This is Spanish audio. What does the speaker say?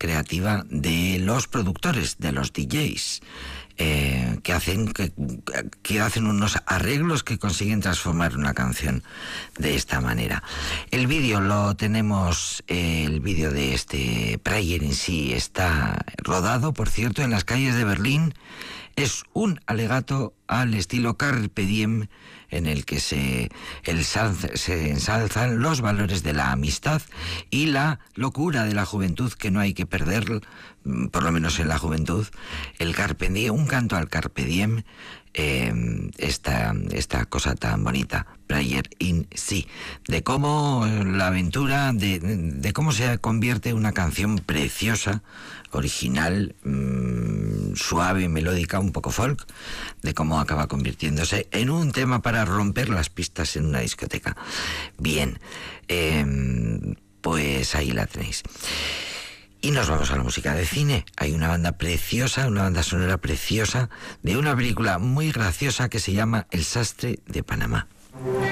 creativa de los productores, de los DJs, que hacen unos arreglos que consiguen transformar una canción de esta manera. El vídeo lo tenemos, el vídeo de este Prayer in sí está rodado, por cierto, en las calles de Berlín. Es un alegato al estilo Carpe Diem, en el que se ensalzan los valores de la amistad y la locura de la juventud, que no hay que perder, por lo menos en la juventud. El Carpe Diem, un canto al Carpe Diem, esta cosa tan bonita, Prayer in sí, de cómo la aventura, de cómo se convierte en una canción preciosa, original, suave, melódica, un poco folk, de cómo acaba convirtiéndose en un tema para romper las pistas en una discoteca. Bien, pues ahí la tenéis. Y nos vamos a la música de cine. Hay una banda preciosa, una banda sonora preciosa de una película muy graciosa que se llama El sastre de Panamá.